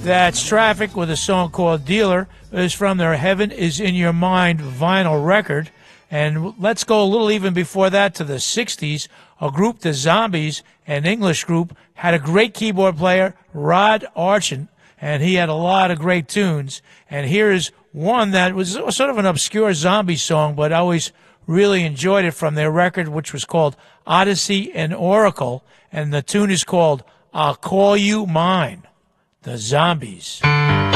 That's Traffic with a song called Dealer. It's from their Heaven is in Your Mind vinyl record. And let's go a little even before that to the 60s. A group, the Zombies, an English group, had a great keyboard player, Rod Archant, and he had a lot of great tunes. And here is one that was sort of an obscure zombie song, but I always really enjoyed it from their record, which was called Odyssey and Oracle. And the tune is called I'll Call You Mine. The Zombies.